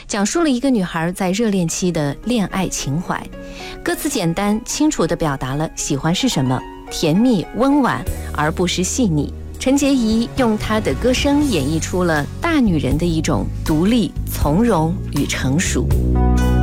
讲述了一个女孩在热恋期的恋爱情怀。歌词简单清楚地表达了喜欢是什么，甜蜜温婉而不失细腻。陈洁仪用她的歌声演绎出了大女人的一种独立、从容与成熟。